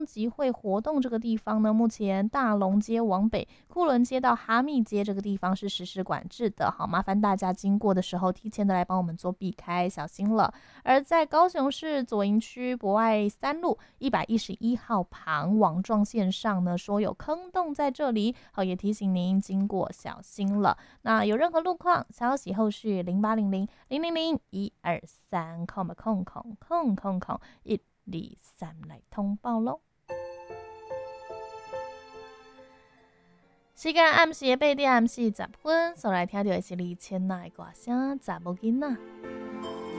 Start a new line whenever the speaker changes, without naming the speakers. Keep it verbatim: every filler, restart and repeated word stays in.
集会活动这个地方呢，目前大龙街往北、库伦街到哈密街这个地方是实施管制的，好，麻烦大家经过的时候提前的来帮我们做避开，小心了。而在高雄市左营区博爱三路一百一十一号旁网状线上呢，说有坑洞在这里，好，也提醒您经过小心了。那有任何路况消息，后续零八零零零零零一二三空空空空空空一二三来通报喽。时间暗时的八点四十分，所来听到的是李千娜的歌声《查某囡仔》。